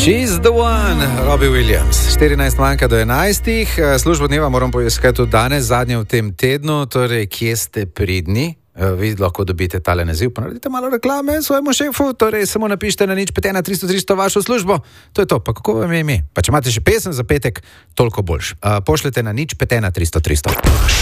She's the one, Robbie Williams. 14 manjka do 11. Službo dneva moram poiskati tudi danes, zadnje v tem tednu. Torej, kje ste pridni? Vi lahko dobite tale naziv, pa naredite malo reklame svojemu šefu. Torej, samo napišite na 051 300 300 vašo službo. To je to, pa kako vam je ime? Pa če imate še pesem za petek, toliko boljš. Pošljete na 051 300 300.